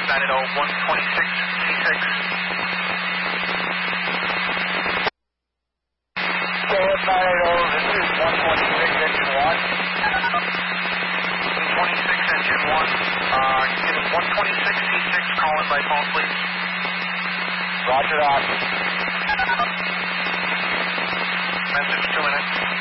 980 126C6. KF 980, this is 126 engine 1. 126 engine 1. Give me 126C6, call in by phone, please. Roger that. Message 2 minutes.